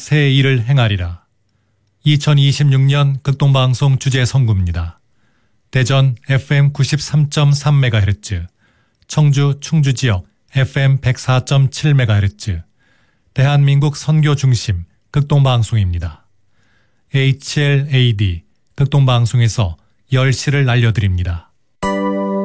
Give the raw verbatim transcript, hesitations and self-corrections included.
새 일을 행하리라. 이천이십육 년 극동방송 주제 선구입니다. 대전 에프엠 구십삼 점 삼 메가헤르츠, 청주 충주 지역 에프엠 백사 점 칠 메가헤르츠, 대한민국 선교 중심 극동방송입니다. 에이치엘에이디 극동방송에서 열 시를 알려드립니다.